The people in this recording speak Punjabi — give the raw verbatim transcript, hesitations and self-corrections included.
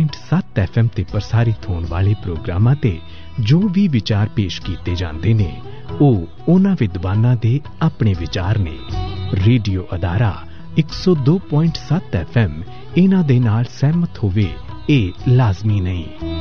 ਪੁਆਇੰਟ ਸੱਤ ਐਫ ਐਮ ਤੇ ਪ੍ਰਸਾਰਿਤ ਹੋਣ ਵਾਲੇ ਪ੍ਰੋਗਰਾਮਾਂ ਤੇ ਜੋ ਵੀ ਵਿਚਾਰ ਪੇਸ਼ ਕੀਤੇ ਜਾਂਦੇ ਨੇ ਉਹ ਉਹਨਾਂ ਵਿਦਵਾਨਾਂ ਦੇ ਆਪਣੇ ਵਿਚਾਰ ਨੇ। ਰੇਡੀਓ ਅਦਾਰਾ ਇੱਕ ਸੌ ਦੋ ਪੁਆਇੰਟ ਸੱਤ ਐਫ ਐਮ ਇਹਨਾਂ ਦੇ ਨਾਲ ਸਹਿਮਤ ਹੋਵੇ ਇਹ ਲਾਜ਼ਮੀ ਨਹੀਂ।